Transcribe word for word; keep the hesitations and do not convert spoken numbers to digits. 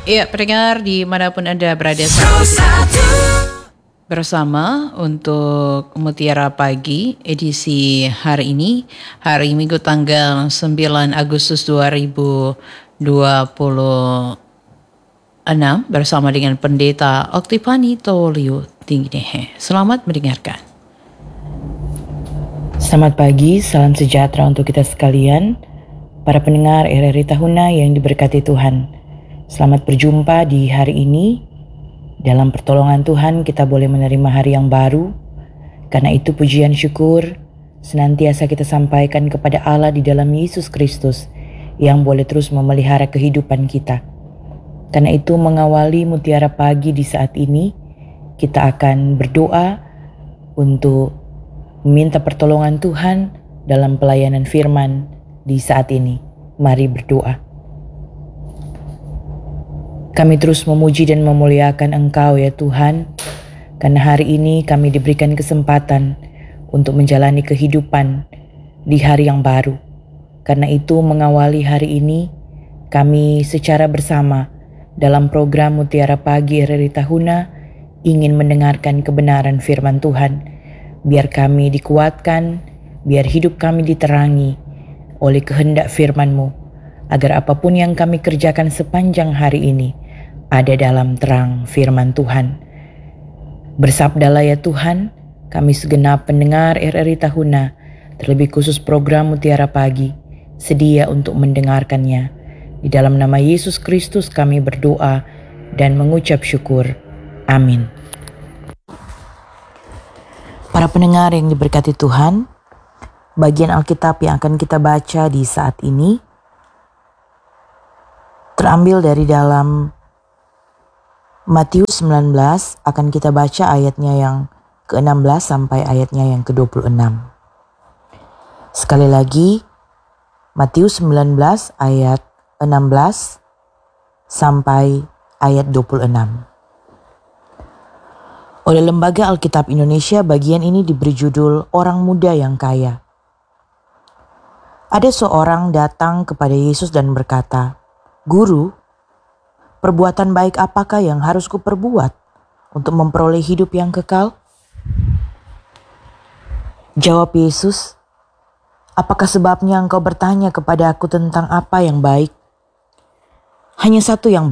Ya, pendengar dimanapun Anda berada bersama untuk Mutiara Pagi edisi hari ini, hari Minggu tanggal sembilan Agustus dua ribu dua puluh enam bersama dengan Pendeta Oktipani Tolio Tingginehe. Selamat mendengarkan. Selamat pagi, salam sejahtera untuk kita sekalian, para pendengar R R I Tahuna yang diberkati Tuhan. Selamat berjumpa di hari ini. Dalam pertolongan Tuhan kita boleh menerima hari yang baru. Karena itu pujian syukur senantiasa kita sampaikan kepada Allah di dalam Yesus Kristus yang boleh terus memelihara kehidupan kita. Karena itu mengawali Mutiara Pagi di saat ini, kita akan berdoa untuk meminta pertolongan Tuhan dalam pelayanan firman di saat ini. Mari berdoa. Kami terus memuji dan memuliakan Engkau ya Tuhan, karena hari ini kami diberikan kesempatan untuk menjalani kehidupan di hari yang baru. Karena itu mengawali hari ini, kami secara bersama dalam program Mutiara Pagi R R I Tahuna ingin mendengarkan kebenaran firman Tuhan. Biar kami dikuatkan, biar hidup kami diterangi oleh kehendak firman-Mu, agar apapun yang kami kerjakan sepanjang hari ini ada dalam terang firman Tuhan. Bersabdalah ya Tuhan, kami segenap pendengar R R I Tahuna, terlebih khusus program Mutiara Pagi, sedia untuk mendengarkannya. Di dalam nama Yesus Kristus kami berdoa dan mengucap syukur. Amin. Para pendengar yang diberkati Tuhan, bagian Alkitab yang akan kita baca di saat ini terambil dari dalam Matius sembilan belas, akan kita baca ayatnya yang ke enam belas sampai ayatnya yang ke dua puluh enam. Sekali lagi, Matius sembilan belas ayat enam belas sampai ayat dua puluh enam. Oleh Lembaga Alkitab Indonesia, bagian ini diberi judul Orang Muda yang Kaya. Ada seorang datang kepada Yesus dan berkata, "Guru, perbuatan baik apakah yang harus kuperbuat untuk memperoleh hidup yang kekal?" Jawab Yesus, "Apakah sebabnya engkau bertanya kepada aku tentang apa yang baik? Hanya satu yang